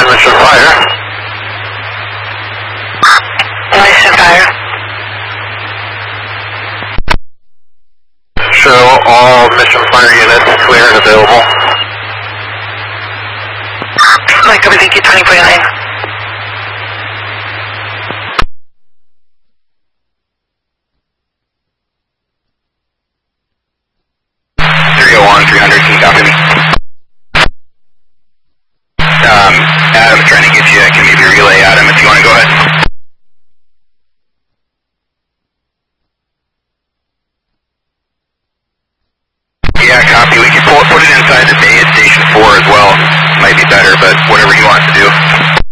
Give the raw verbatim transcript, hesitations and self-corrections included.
nine, mission fire. Mission fire. Show all mission fire units clear and available. Mike, over thank you, twenty forty-nine. three oh one, three hundred, can you copy me? Um, Adam, trying to get you, can maybe relay Adam if you want to go ahead. Yeah, copy. We can pull, put it inside the bay at station four as well. Might be better, but whatever he wants to do.